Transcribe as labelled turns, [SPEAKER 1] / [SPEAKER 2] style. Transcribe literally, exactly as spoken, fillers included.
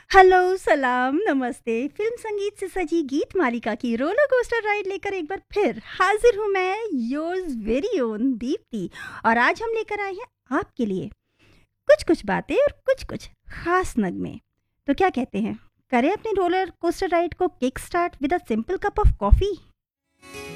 [SPEAKER 1] Hello, सलाम, नमस्ते। Film संगीत से सजी गीत मालिका की रोलर कोस्टर राइड लेकर एक बार फिर हाज़िर हूँ मैं, योर्स वेरी ओन दीप्ति। और आज हम लेकर आए हैं आपके लिए कुछ-कुछ बातें और कुछ-कुछ ख़ास नगमे। तो क्या कहते हैं, करें अपनी रोलर कोस्टर राइड को kick start with a simple cup of coffee?